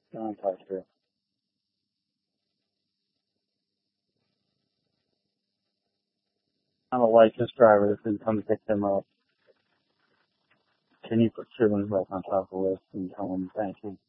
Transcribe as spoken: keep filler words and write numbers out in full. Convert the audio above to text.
Don't touch her. I'm a licensed driver that can come pick them up. Can you put siblings back on top of the list and tell them thank you?